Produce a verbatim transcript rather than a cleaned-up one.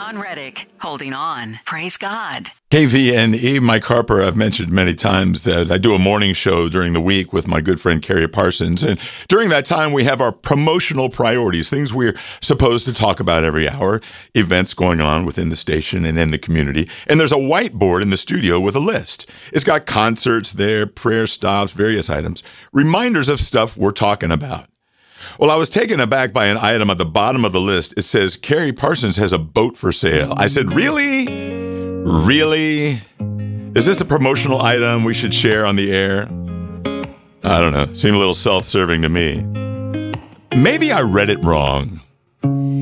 John Reddick, holding on. Praise God. K V N E, Mike Harper. I've mentioned many times that I do a morning show during the week with my good friend Carrie Parsons. And during that time, we have our promotional priorities, things we're supposed to talk about every hour, events going on within the station and in the community. And there's a whiteboard in the studio with a list. It's got concerts there, prayer stops, various items, reminders of stuff we're talking about. Well, I was taken aback by an item at the bottom of the list. It says, Carrie Parsons has a boat for sale. I said, really? Really? Is this a promotional item we should share on the air? I don't know. Seemed a little self-serving to me. Maybe I read it wrong.